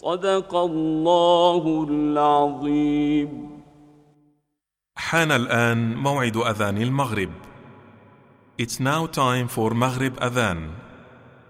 صدق الله العظيم. حان الآن موعد أذان المغرب. It's now time for Maghrib Adhan.